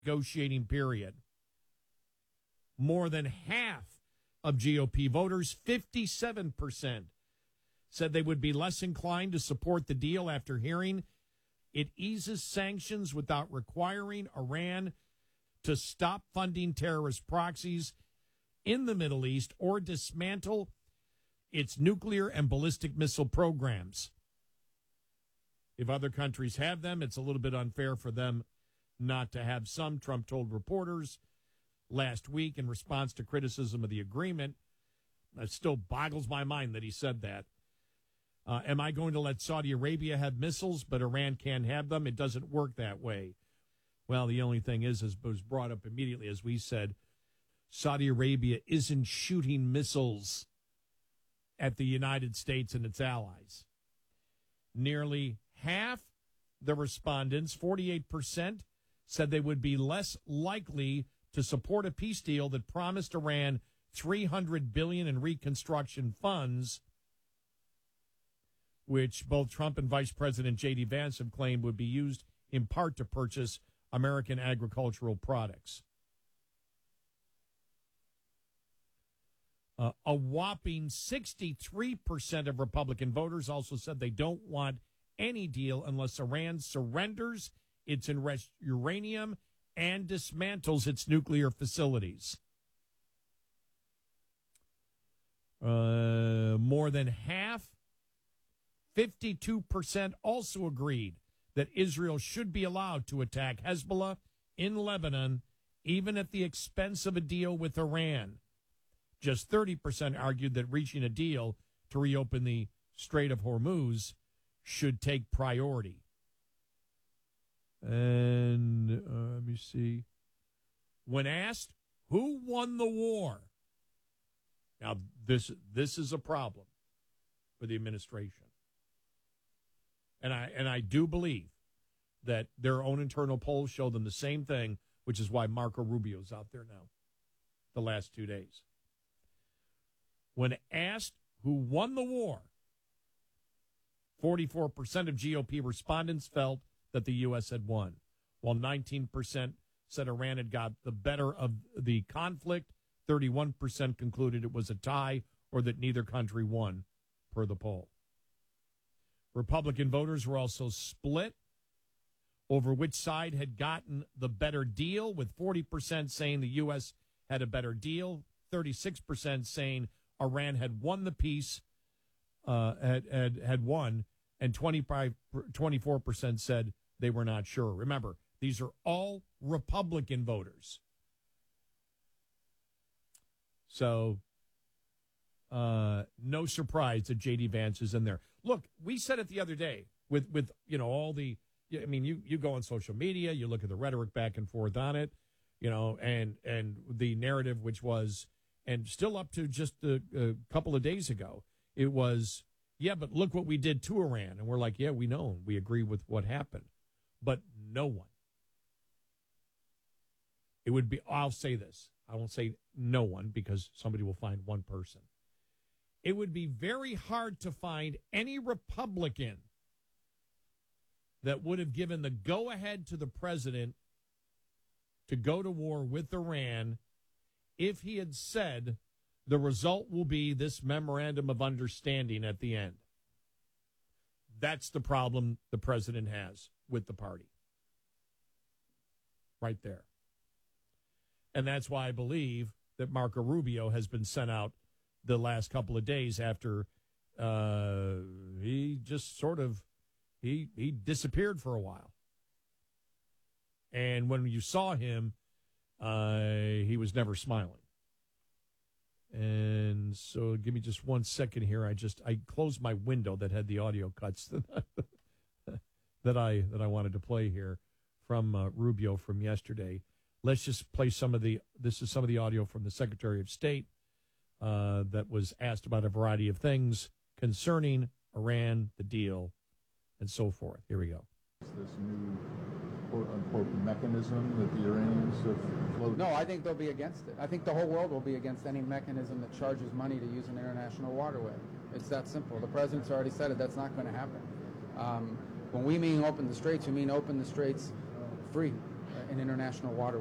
negotiating period. More than half of GOP voters, 57%, said they would be less inclined to support the deal after hearing it eases sanctions without requiring Iran to stop funding terrorist proxies in the Middle East or dismantle its nuclear and ballistic missile programs. If other countries have them, it's a little bit unfair for them not to have some, Trump told reporters last week in response to criticism of the agreement. It still boggles my mind that he said that. Am I going to let Saudi Arabia have missiles, but Iran can't have them? It doesn't work that way. Well, the only thing is, as was brought up immediately, as we said, Saudi Arabia isn't shooting missiles at the United States and its allies. Nearly half the respondents, 48%, said they would be less likely to support a peace deal that promised Iran $300 billion in reconstruction funds, which both Trump and Vice President J.D. Vance have claimed would be used in part to purchase American agricultural products. A whopping 63% of Republican voters also said they don't want any deal unless Iran surrenders its enriched uranium and dismantles its nuclear facilities. More than half, 52%, also agreed that Israel should be allowed to attack Hezbollah in Lebanon, even at the expense of a deal with Iran. Just 30% argued that reaching a deal to reopen the Strait of Hormuz should take priority. And let me see. When asked who won the war, now this is a problem for the administration. And I do believe that their own internal polls show them the same thing, which is why Marco Rubio's out there now the last 2 days. When asked who won the war, 44% of GOP respondents felt that the U.S. had won, while 19% said Iran had got the better of the conflict. 31% concluded it was a tie or that neither country won, per the poll. Republican voters were also split over which side had gotten the better deal, with 40% saying the U.S. had a better deal, 36% saying Iran had won the peace, had won, and 24% said they were not sure. Remember, these are all Republican voters. So no surprise that J.D. Vance is in there. Look, we said it the other day with all the, I mean, you go on social media, you look at the rhetoric back and forth on it, and the narrative, which was, and still up to just a couple of days ago, it was, yeah, but look what we did to Iran. And we're like, yeah, we know. We agree with what happened. But no one. It would be, I'll say this. I won't say no one because somebody will find one person. It would be very hard to find any Republican that would have given the go-ahead to the president to go to war with Iran if he had said the result will be this memorandum of understanding at the end. That's the problem the president has with the party. Right there. And that's why I believe that Marco Rubio has been sent out the last couple of days after he just sort of, he disappeared for a while. And when you saw him, he was never smiling. And so give me just 1 second here. I closed my window that had the audio cuts that I wanted to play here from Rubio from yesterday. Let's just play this is some of the audio from the Secretary of State that was asked about a variety of things concerning Iran, the deal, and so forth. Here we go. This new quote-unquote mechanism that the Iranians have floated? No, I think they'll be against it. I think the whole world will be against any mechanism that charges money to use an international waterway. It's that simple. The president's already said it. That's not going to happen. When we mean open the straits, we mean open the straits free. an international waterway.